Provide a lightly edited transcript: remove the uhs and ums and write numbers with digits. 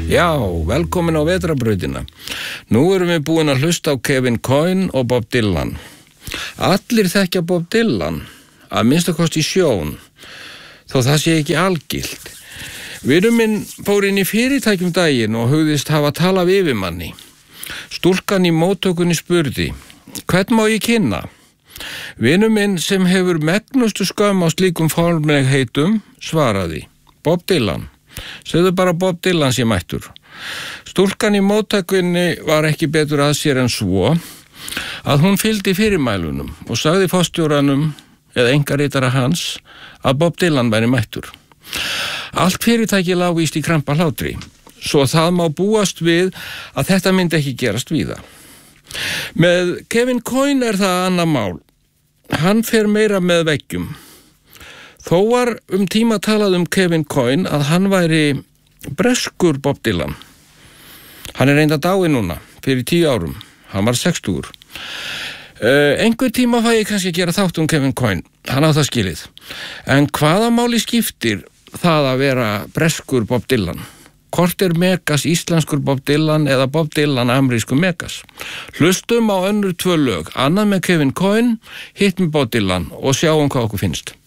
Já, velkomin á vetrarbrautina. Nú erum við búin að hlusta á Kevin Coyne og Bob Dylan. Allir þekkja Bob Dylan, að minnstakosti sjón, þó það sé ekki algilt. Vinur minn fór inn í fyrirtækjum daginn og hugðist hafa talað við yfirmanni. Stúlkan í móttökunni spurði, hvern má ég kynna? Vinur minn sem hefur megnustu skömm á slíkum formlegheitum svaraði, Bob Dylan. Segðu bara Bob Dylan sé mættur. Stúlkan í móttökunni var ekki betur að sér en svo að hún fylgdi fyrirmælunum og sagði forstjóranum eða einkaritara hans að Bob Dylan væri mættur. Allt fyrirtæki lá víst í krampa hlátri, svo það má búast við að þetta myndi ekki gerast víða. Með Kevin Coyne er það annað mál. Hann fer meira með veggjum. Þó var tíma talað Kevin Coyne að hann væri breskur Bob Dylan. Hann er reynda dáinn núna, fyrir 10 árum. Hann var 60. Einhver tíma fæ ég kannski að gera þátt Kevin Coyne. Hann á það skilið. En hvaða máli skiptir það að vera breskur Bob Dylan? Hvort er Megas íslenskur Bob Dylan eða Bob Dylan amerískur Megas? Hlustum á önnur 2 lög, annað með Kevin Coyne, hitt með Bob Dylan og sjáum hvað okkur finnst.